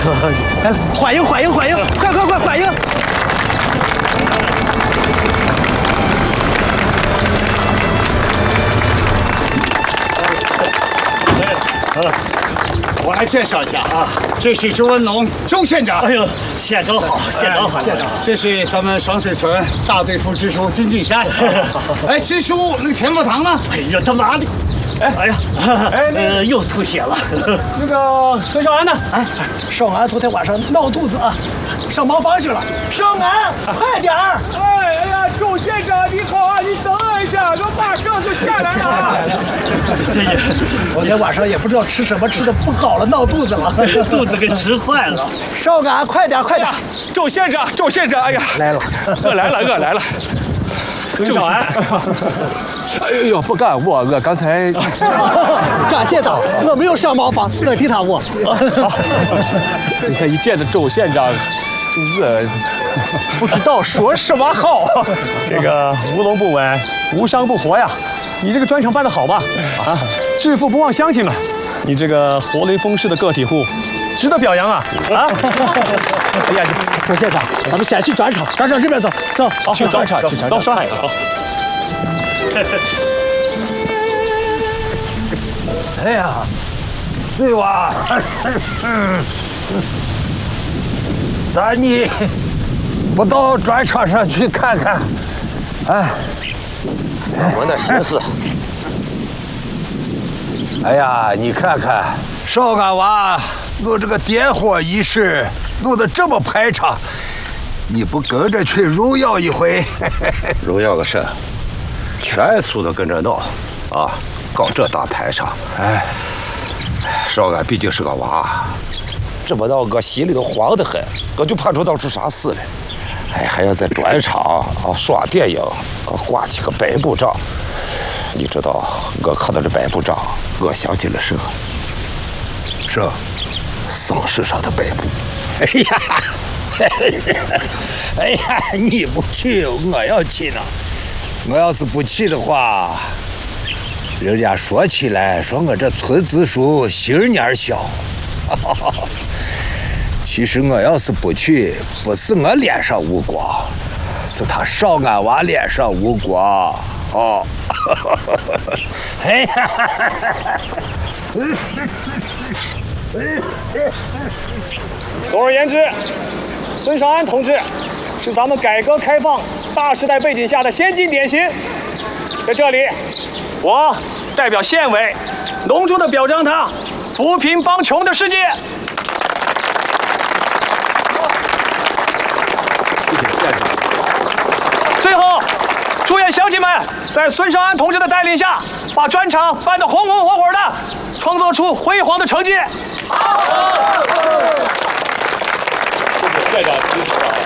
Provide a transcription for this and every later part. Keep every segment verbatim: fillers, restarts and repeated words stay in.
来来，欢迎欢迎欢迎，快快快欢迎！ 我来介绍一下啊，这是周文龙，周县长。 哎呦，县长好，县长好，县长。 这是咱们双水村大队副支书金进山。哎，支书，那田福堂呢？ 哎呀，他妈的！哎哎呀，哎，呃，又吐血了。 那个孙少安呢？哎，少安昨天晚上闹肚子啊，上茅房去了。少安，快点儿！ 哎哎呀，周县长你好啊，你等我一下，我马上就下来了啊。 这也，昨天晚上也不知道吃什么，吃的不好了，闹肚子了， 肚子给吃坏了。 少安，快点快点！ 周县长，周县长，哎呀， 来了， 我来了，我来了。 孙少安， 哎呦，不干，我我刚才感谢他，我没有上茅房，我替他我。 你看一见着周县长，这不知道说什么好。这个无龙不稳，无伤不活呀。你这个专场办得好吧？啊，致富不忘乡亲嘛。你这个活雷锋式的个体户，值得表扬啊！啊！哎呀， 周县长，咱们先去转场，转场这边走，走， 好，去转场，去转场，走，上海好。 哎呀，对哇，咱你不到转场上去看看？哎， 我那心思。 哎呀，你看看少安娃弄这个点火仪式弄得这么排场，你不跟着去荣耀一回？ 荣耀个甚？全村都跟着闹，啊，搞这大排场。 哎， 少安毕竟是个娃，这不到我心里头慌得很，我就怕出到出啥事来。哎，还要在转场啊耍电影啊，挂起个白布帐。你知道，我看到这白布帐，我想起了什么？ 是丧事上的白布。 哎呀，哎呀，你不去，我要去呢。我要是不去的话，人家说起来说我这村支书心眼小。其实我要是不去，不是我脸上无光，是他少安娃脸上无光。哦，哎呀！ 总而言之，孙少安同志是咱们改革开放大时代背景下的先进典型。在这里，我代表县委隆重地表彰他扶贫帮穷的事迹。 谢谢县长。 最后，祝愿乡亲们在孙少安同志的带领下，把专场办得红红火火的，创造出辉煌的成绩。好。 县长支持啊！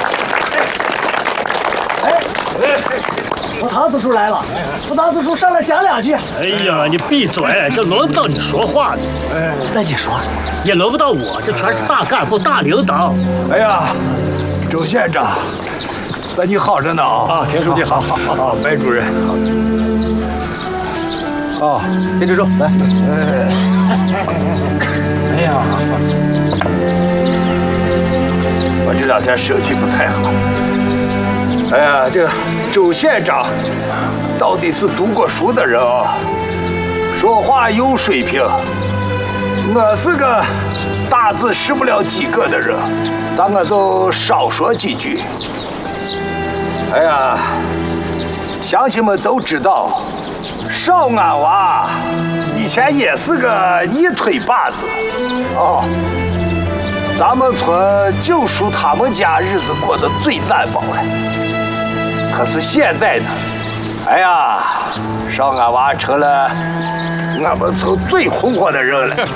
哎，副堂支书来了，副堂支书上来讲两句。 哎呀，你闭嘴，这轮不到你说话呢。 哎，那你说， 也轮不到我，这全是大干部、大领导。 哎呀，周县长，咱你好着呢啊！ 啊，田书记好， 好，好，白主任好。 哦，田支书来。 哎呀，我这两天身体不太好。哎呀，这个周县长到底是读过书的人啊，说话有水平。我是个大字识不了几个的人，咱我就少说几句。哎呀，乡亲们都知道，少安娃以前也是个泥腿把子，哦，咱们村就属他们家日子过得最烂薄了。可是现在呢，哎呀，少安娃成了俺们村最红火的人了。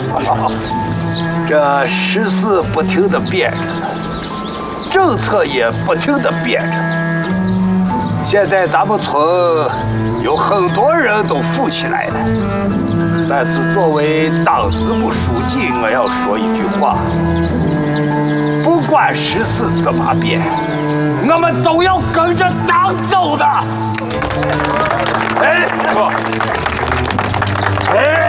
这时事不停地变着，政策也不停地变着。现在咱们村有很多人都富起来了，但是作为党支部书记，我要说一句话：不管时事怎么变，我们都要跟着党走的。哎，哎。